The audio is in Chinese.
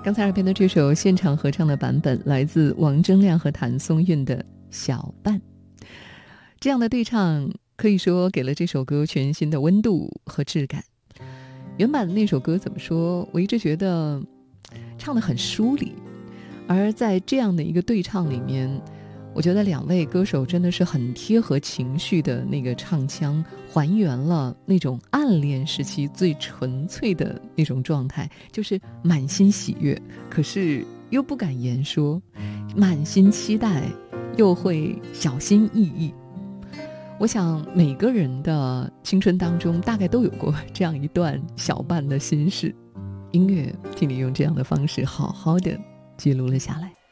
刚才耳边的这首现场合唱的版本来自王铮亮和谭松韵的《小伴》，这样的对唱可以说给了这首歌全新的温度和质感。原版的那首歌怎么说，我一直觉得唱得很疏离，而在这样的一个对唱里面，我觉得两位歌手真的是很贴合情绪的那个唱腔，还原了那种暗恋时期最纯粹的那种状态，就是满心喜悦，可是又不敢言说，满心期待，又会小心翼翼。我想每个人的青春当中大概都有过这样一段小伴的心事，音乐替你用这样的方式好好的记录了下来。